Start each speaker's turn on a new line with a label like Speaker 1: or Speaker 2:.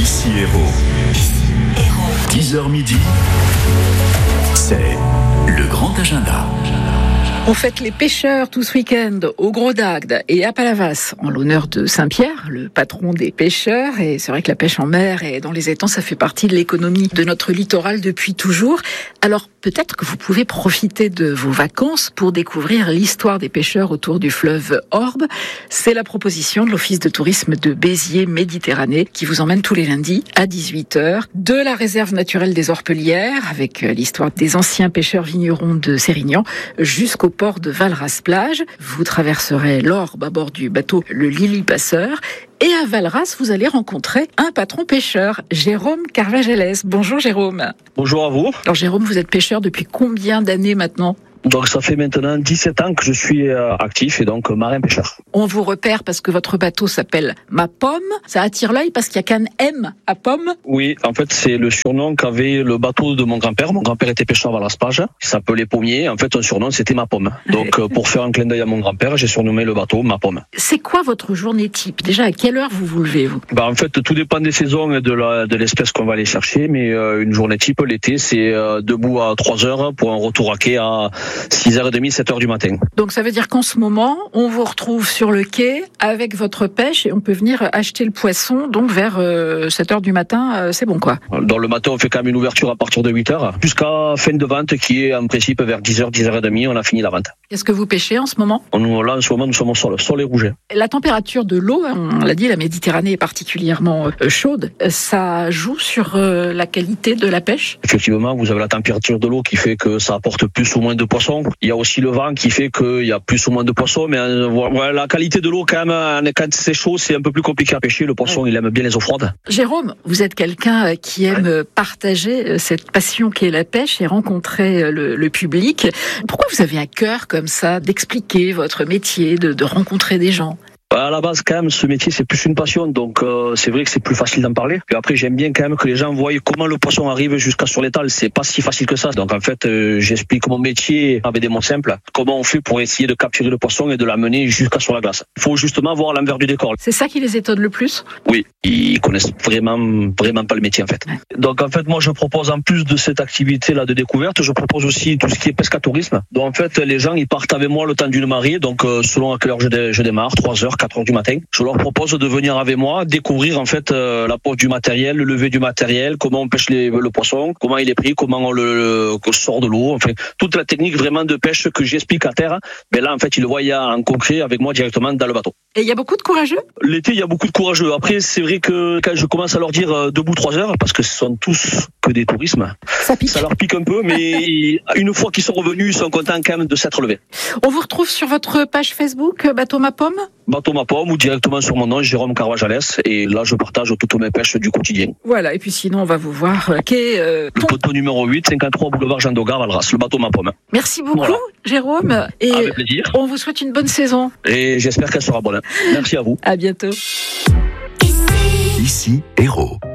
Speaker 1: Ici Héros. 10h midi, c'est le grand agenda.
Speaker 2: On fête les pêcheurs tout ce week-end au Gros d'Agde et à Palavas, en l'honneur de Saint-Pierre, le patron des pêcheurs. Et c'est vrai que la pêche en mer et dans les étangs, ça fait partie de l'économie de notre littoral depuis toujours. Alors peut-être que vous pouvez profiter de vos vacances pour découvrir l'histoire des pêcheurs autour du fleuve Orbe. C'est la proposition de l'Office de tourisme de Béziers-Méditerranée qui vous emmène tous les lundis à 18h de la réserve naturelle des Orpelières, avec l'histoire des anciens pêcheurs vignerons de Sérignan, jusqu'au port de Valras-Plage. Vous traverserez l'Orbe à bord du bateau le Lily Passeur. Et à Valras, vous allez rencontrer un patron pêcheur, Jérôme Carvajales. Bonjour Jérôme.
Speaker 3: Bonjour à vous.
Speaker 2: Alors Jérôme, vous êtes pêcheur depuis combien d'années maintenant ?
Speaker 3: Donc ça fait maintenant 17 ans que je suis actif et donc marin-pêcheur.
Speaker 2: On vous repère parce que votre bateau s'appelle Ma Pomme. Ça attire l'œil parce qu'il n'y a qu'un M à pomme.
Speaker 3: Oui, en fait c'est le surnom qu'avait le bateau de mon grand-père. Mon grand-père était pêcheur à Valras-Plage. Il s'appelait Pommier. En fait son surnom c'était Ma Pomme. Donc pour faire un clin d'œil à mon grand-père, j'ai surnommé le bateau Ma Pomme.
Speaker 2: C'est quoi votre journée type ? Déjà, à quelle heure vous levez, vous ?
Speaker 3: En fait tout dépend des saisons et de l'espèce qu'on va aller chercher. Mais une journée type l'été c'est debout à 3h pour un retour à quai à 6h30, 7h du matin.
Speaker 2: Donc ça veut dire qu'en ce moment, on vous retrouve sur le quai avec votre pêche et on peut venir acheter le poisson donc vers 7h du matin, c'est bon quoi.
Speaker 3: Dans le matin, on fait quand même une ouverture à partir de 8h jusqu'à fin de vente qui est en principe vers 10h, 10h30, on a fini la vente.
Speaker 2: Qu'est-ce que vous pêchez en ce moment ?
Speaker 3: Là, en ce moment, nous sommes sur les rouges.
Speaker 2: La température de l'eau, on l'a dit, la Méditerranée est particulièrement chaude. Ça joue sur la qualité de la pêche ?
Speaker 3: Effectivement, vous avez la température de l'eau qui fait que ça apporte plus ou moins de poissons. Il y a aussi le vent qui fait qu'il y a plus ou moins de poissons, mais la qualité de l'eau quand même, quand c'est chaud, c'est un peu plus compliqué à pêcher. Le poisson, il aime bien les eaux froides.
Speaker 2: Jérôme, vous êtes quelqu'un qui aime partager cette passion qu'est la pêche et rencontrer le public. Pourquoi vous avez à cœur comme ça d'expliquer votre métier, de rencontrer des gens ?
Speaker 3: À la base, quand même, ce métier, c'est plus une passion, donc c'est vrai que c'est plus facile d'en parler. Puis après, j'aime bien quand même que les gens voient comment le poisson arrive jusqu'à sur l'étal. C'est pas si facile que ça. Donc en fait, j'explique mon métier avec des mots simples. Comment on fait pour essayer de capturer le poisson et de l'amener jusqu'à sur la glace. Il faut justement voir l'envers du décor.
Speaker 2: C'est ça qui les étonne le plus ?
Speaker 3: Oui, ils connaissent vraiment pas le métier en fait. Ouais. Donc en fait, moi, je propose en plus de cette activité-là de découverte, je propose aussi tout ce qui est pescatourisme. Donc en fait, les gens, ils partent avec moi le temps d'une marée. Donc selon à quelle heure je démarre, 3h, 4h du matin. Je leur propose de venir avec moi, découvrir en fait la pose du matériel, le lever du matériel, comment on pêche le poisson, comment il est pris, comment on le sort de l'eau, enfin toute la technique vraiment de pêche que j'explique à terre. Mais là en fait, ils le voient en concret avec moi directement dans le bateau.
Speaker 2: Et il y a beaucoup de courageux ? L'été,
Speaker 3: il y a beaucoup de courageux. Après, c'est vrai que quand je commence à leur dire debout 3 heures, parce que ce sont tous que des tourismes, ça leur pique un peu, mais une fois qu'ils sont revenus, ils sont contents quand même de s'être levés.
Speaker 2: On vous retrouve sur votre page Facebook, Bateau Ma Pomme ?
Speaker 3: Bateau Ma Pomme ou directement sur mon nom, Jérôme Carvajales, et là je partage toutes mes pêches du quotidien.
Speaker 2: Voilà, et puis sinon on va vous voir
Speaker 3: le poteau numéro 8, 53 boulevard Jean Dogar, Valras, le Bateau Ma Pomme.
Speaker 2: Merci beaucoup Jérôme, et
Speaker 3: avec plaisir.
Speaker 2: On vous souhaite une bonne saison.
Speaker 3: Et j'espère qu'elle sera bonne. Merci à vous.
Speaker 2: À bientôt.
Speaker 1: Ici Héros.